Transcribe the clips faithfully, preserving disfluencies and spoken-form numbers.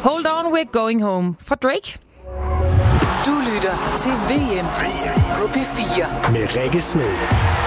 Hold On, We're Going Home fra Drake. Du lytter til V M på P fire med Rikke Smed.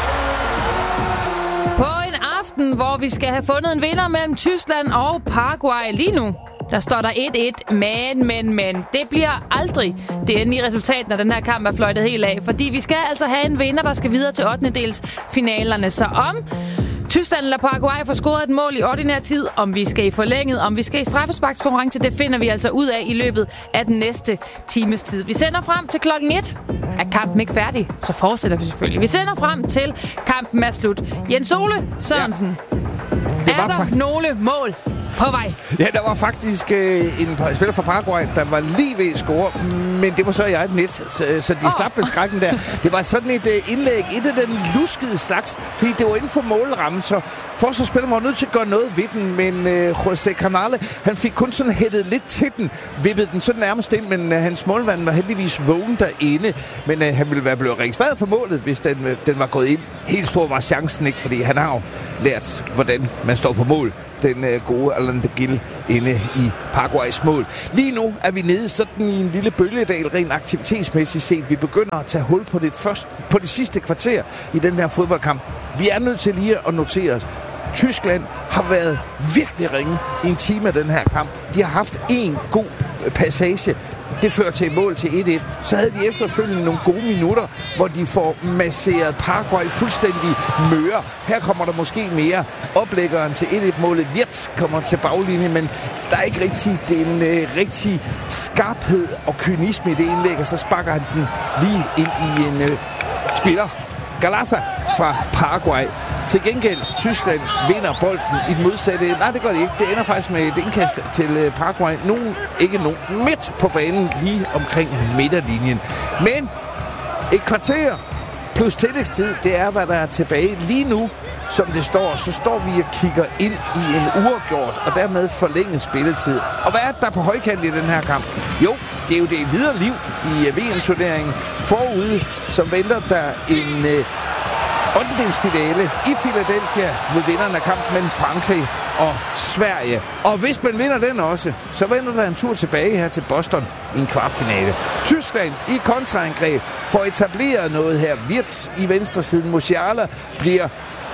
På en aften, hvor vi skal have fundet en vinder mellem Tyskland og Paraguay lige nu, der står der et et, men, men, men. Det bliver aldrig det endelige resultat, når den her kamp er fløjtet helt af. Fordi vi skal altså have en vinder, der skal videre til ottendedelsfinalerne. Så om Tyskland eller Paraguay får scoret et mål i ordinær tid, om vi skal i forlænget, om vi skal i straffesparkskonkurrence, det finder vi altså ud af i løbet af den næste times tid. Vi sender frem til klokken et. Er kampen ikke færdig, så fortsætter vi selvfølgelig. Vi sender frem til kampen er slut. Jens Ole Sørensen, ja. Er der faktisk nogle mål på vej? Ja, der var faktisk øh, en spiller fra Paraguay, der var lige ved at score, men det var så jeg et net, så, så de oh. slap med skrækken der. Det var sådan et øh, indlæg, et af den luskede slags, fordi det var inden for målrammen, så forsvarsspilleren var nødt til at gøre noget ved den, men øh, José Canale, han fik kun sådan hættet lidt til den, vippede den sådan nærmest ind, men øh, hans målmand var heldigvis vågen derinde, men øh, han ville være blevet registreret for målet, hvis den, øh, den var gået ind. Helt stor var chancen ikke, fordi han har jo lært, hvordan man står på mål. Den øh, gode Alain de Gil inde i Paraguays mål. Lige nu er vi nede sådan i en lille bølgedal, rent aktivitetsmæssigt set. Vi begynder at tage hul på det, første, på det sidste kvarter i den her fodboldkamp. Vi er nødt til lige at notere os. Tyskland har været virkelig ringe i en time af den her kamp. De har haft en god passage. Det fører til et mål til et et. Så havde de efterfølgende nogle gode minutter, hvor de får masseret Paraguay fuldstændig møre. Her kommer der måske mere. Oplæggeren til et et-målet, Wirtz, kommer til baglinjen, men der er ikke rigtig den øh, rigtig skarphed og kynisme i det indlæg, og så sparker han den lige ind i en øh, spiller. Galassa fra Paraguay. Til gengæld, Tyskland vinder bolden i den modsatte. Nej, det gør det ikke. Det ender faktisk med et indkast til Paraguay. Nogen, ikke nogen, midt på banen, lige omkring midterlinjen. Men et kvarter plus tillægstid, det er, hvad der er tilbage lige nu. Som det står, så står vi og kigger ind i en uafgjort, og dermed forlænget spilletid. Og hvad er det, der er på højkant i den her kamp? Jo, det er jo det videre liv i V M-turneringen forude, som venter der en øh, ottendedelsfinale i Philadelphia med vinderne af kampen mellem Frankrig og Sverige. Og hvis man vinder den også, så vender der en tur tilbage her til Boston i en kvartfinale. Tyskland i kontraangreb får etableret noget her. Wirtz i venstresiden. Musiala bliver...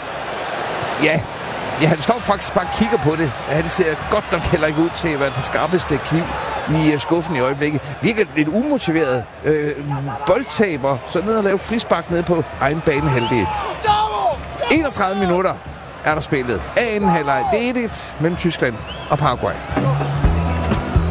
Ja, ja, han står faktisk bare og kigger på det. Han ser godt nok heller ikke ud til at være den skarpeste kniv i skuffen i øjeblikket. Virker lidt umotiveret. Øh, boldtaber, så ned og lave frispark ned på egen banehalvdel. enogtredive minutter er der spillet af anden halvleg. Det er et et mellem Tyskland og Paraguay.